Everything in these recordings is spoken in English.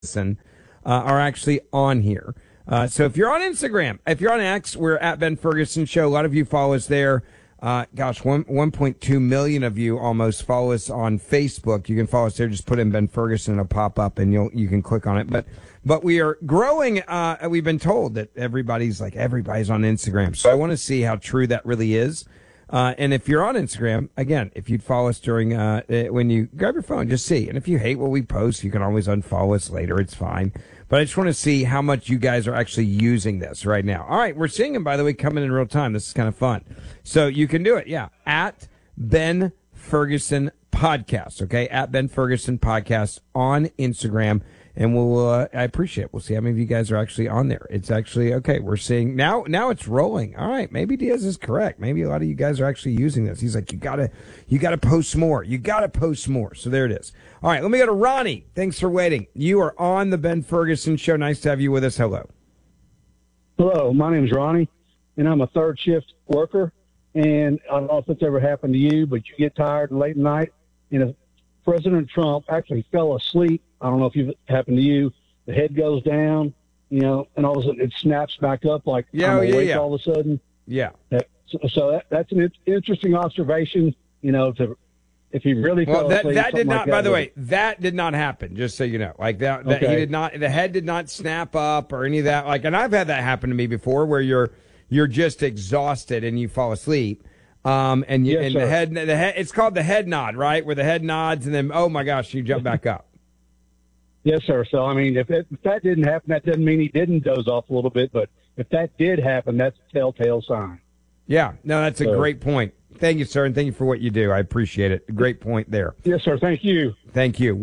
are actually on here. So if you're on Instagram, if you're on X, we're at Ben Ferguson Show. A lot of you follow us there. 1.2 million of you almost follow us on Facebook. You can follow us there. Just put in Ben Ferguson, it'll pop up, and you can click on it. But we are growing. We've been told that everybody's on Instagram. So I want to see how true that really is. And if you're on Instagram, again, if you'd follow us during when you grab your phone, just see. And if you hate what we post, you can always unfollow us later. It's fine. But I just want to see how much you guys are actually using this right now. All right, we're seeing them, by the way, coming in real time. This is kind of fun. So you can do it, yeah, at Ben Ferguson Podcast, okay? At Ben Ferguson Podcast on Instagram. And I appreciate it. We'll see how many of you guys are actually on there. It's actually, okay, we're seeing, now it's rolling. All right, maybe Diaz is correct. Maybe a lot of you guys are actually using this. He's like, you gotta post more. You gotta post more. So there it is. All right, let me go to Ronnie. Thanks for waiting. You are on the Ben Ferguson Show. Nice to have you with us. Hello. Hello, my name is Ronnie, and I'm a third shift worker. And I don't know if it's ever happened to you, but you get tired late at night, and if President Trump actually fell asleep, I don't know if it happened to you, the head goes down, and all of a sudden it snaps back up like I'm awake all of a sudden. Yeah. So that's an interesting observation, if he really fell asleep. That did not, by the way, that did not happen, just so you know. Like that okay. He did not, the head did not snap up or any of that. Like, and I've had that happen to me before where you're just exhausted and you fall asleep. And the head, it's called the head nod, right? Where the head nods and then, oh my gosh, you jump back up. Yes, sir. So, I mean, if that didn't happen, that doesn't mean he didn't doze off a little bit. But if that did happen, that's a telltale sign. Yeah. No, that's a great point. Thank you, sir, and thank you for what you do. I appreciate it. Great point there. Yes, sir. Thank you. Thank you.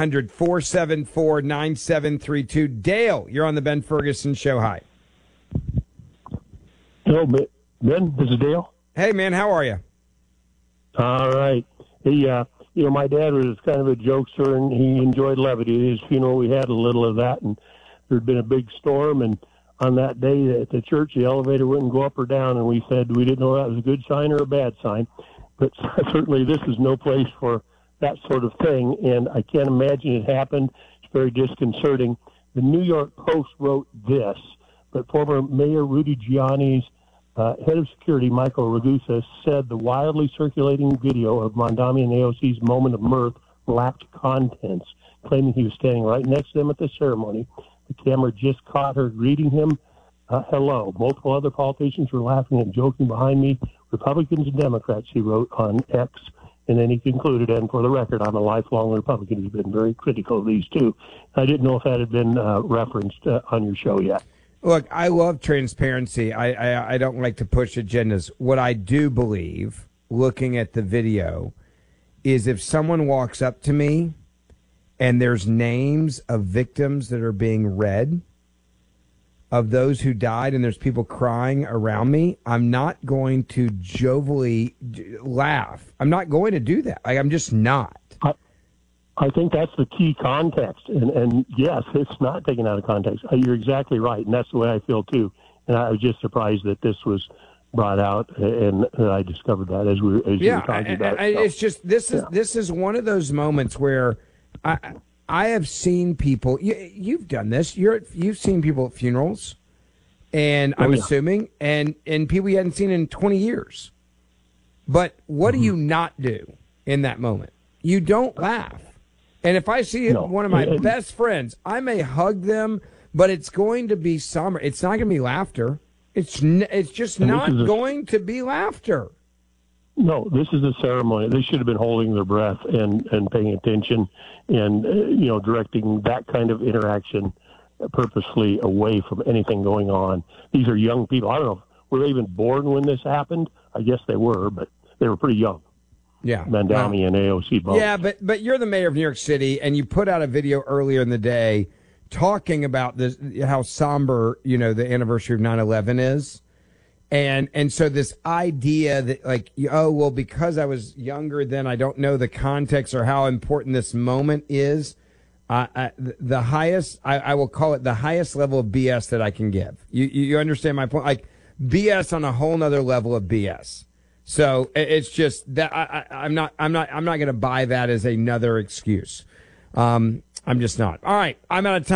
1-800-474-9732. Dale, you're on the Ben Ferguson Show. Hi. Hello, Ben. This is Dale. Hey, man. How are you? All right. Hey, my dad was kind of a jokester, and he enjoyed levity. At his funeral, we had a little of that, and there'd been a big storm, and on that day at the church, the elevator wouldn't go up or down, and we said we didn't know that was a good sign or a bad sign. But certainly this is no place for that sort of thing, and I can't imagine it happened. It's very disconcerting. The New York Post wrote this, but former Mayor Rudy Giuliani's head of security, Michael Ragusa, said the wildly circulating video of Mondami and AOC's moment of mirth lacked contents, claiming he was standing right next to them at the ceremony. The camera just caught her greeting him, hello. Multiple other politicians were laughing and joking behind me, Republicans and Democrats, he wrote on X. And then he concluded, and for the record, I'm a lifelong Republican. He's been very critical of these two. I didn't know if that had been referenced on your show yet. Look, I love transparency. I don't like to push agendas. What I do believe, looking at the video, is if someone walks up to me and there's names of victims that are being read, of those who died, and there's people crying around me, I'm not going to jovially laugh. I'm not going to do that. I'm just not. I think that's the key context. And yes, it's not taken out of context. You're exactly right. And that's the way I feel, too. And I was just surprised that this was brought out, and I discovered that as you were talking about it. It's just this is one of those moments where I have seen people. You've done this. You've seen people at funerals, and I'm assuming, and people you hadn't seen in 20 years. But what do you not do in that moment? You don't laugh. And if I see one of my best friends, I may hug them, but it's going to be summer. It's not going to be laughter. It's just not going to be laughter. No, this is a ceremony. They should have been holding their breath and paying attention and, directing that kind of interaction purposely away from anything going on. These are young people. I don't know, were they even born when this happened? I guess they were, but they were pretty young. Yeah, Mondami and AOC both. Yeah, but you're the mayor of New York City, and you put out a video earlier in the day talking about this, how somber, the anniversary of 9/11 is. And so this idea that because I was younger then, I don't know the context or how important this moment is. The highest, I will call it the highest level of BS that I can give. You understand my point? Like BS on a whole nother level of BS. So it's just that I'm not going to buy that as another excuse. I'm just not. All right, I'm out of time.